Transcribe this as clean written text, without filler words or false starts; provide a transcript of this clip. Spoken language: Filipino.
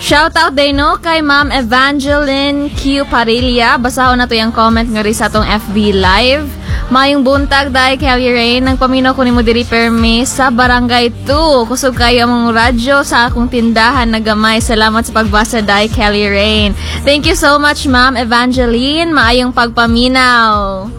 Shoutout din no kay Ma'am Evangeline Q. Parilla. Basahon na to yung comment nga rin sa atong FB Live. Mayong buntag dahil Kelly Rain. Nang paminaw ko ni mo diri permi sa Barangay 2. Kusog kayo mong radyo sa akong tindahan na gamay. Salamat sa pagbasa dahil Kelly Rain. Thank you so much Ma'am Evangeline. Maayong pagpaminaw.